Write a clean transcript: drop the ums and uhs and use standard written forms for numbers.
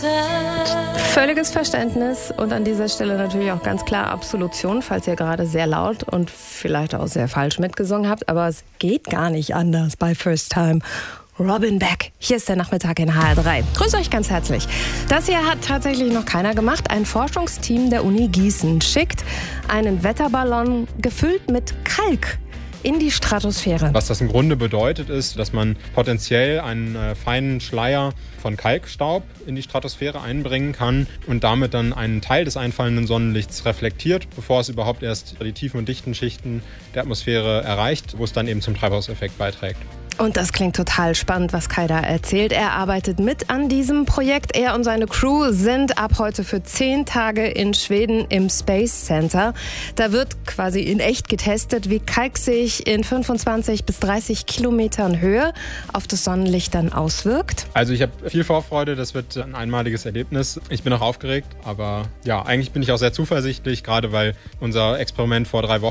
Völliges Verständnis und an dieser Stelle natürlich auch ganz klar Absolution, falls ihr gerade sehr laut und vielleicht auch sehr falsch mitgesungen habt, aber es geht gar nicht anders bei First Time. Robin Beck, hier ist der Nachmittag in HR3. Grüß euch ganz herzlich. Das hier hat tatsächlich noch keiner gemacht. Ein Forschungsteam der Uni Gießen schickt einen Wetterballon gefüllt mit Kalk in die Stratosphäre. Was das im Grunde bedeutet, ist, dass man potenziell einen feinen Schleier von Kalkstaub in die Stratosphäre einbringen kann und damit dann einen Teil des einfallenden Sonnenlichts reflektiert, bevor es überhaupt erst die tiefen und dichten Schichten der Atmosphäre erreicht, wo es dann eben zum Treibhauseffekt beiträgt. Und das klingt total spannend, was Kai da erzählt. Er arbeitet mit an diesem Projekt. Er und seine Crew sind ab heute für 10 Tage in Schweden im Space Center. Da wird quasi in echt getestet, wie Kalk sich in 25 bis 30 Kilometern Höhe auf das Sonnenlicht dann auswirkt. Also ich habe viel Vorfreude, das wird ein einmaliges Erlebnis. Ich bin auch aufgeregt, aber ja, eigentlich bin ich auch sehr zuversichtlich, gerade weil unser Experiment vor 3 Wochen